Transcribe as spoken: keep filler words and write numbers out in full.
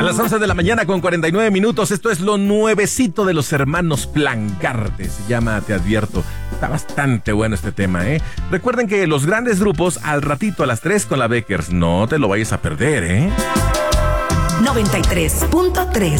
las once de la mañana con cuarenta y nueve minutos. Esto es lo nuevecito de los hermanos Plancarte. Se llama Te Advierto. Está bastante bueno este tema, ¿eh? Recuerden que los grandes grupos al ratito a las tres con la Beckers. No te lo vayas a perder, ¿eh? noventa y tres punto tres